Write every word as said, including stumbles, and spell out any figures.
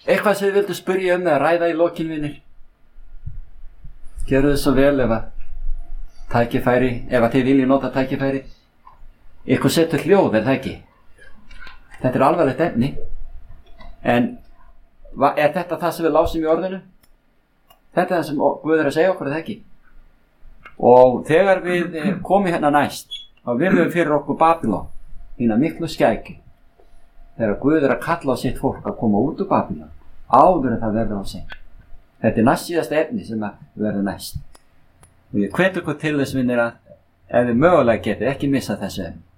Eitthvað sem þið vildu spyrja um eða ræða í lokin, vinir? Gerðu þið svo vel ef að tækifæri, ef að þið viljið nota tækifæri. Ykkur setur hljóð, er það ekki? Þetta er alvarlegt efni. En er þetta það sem við lásum í orðinu? Þetta er það sem Guð er að segja okkur, er það ekki? Og þegar við komum hérna næst, þá virðum við fyrir okkur Babýlon, hina miklu skæki. Þegar Guð er að kalla á sitt fólk að koma út úr Babýlon, áður en það verður á sig. Þetta er næst síðasta efni sem verður næst. Og ég hvet ykkur til þess, vinir, að ef við mögulega getið ekki missa þessu efni.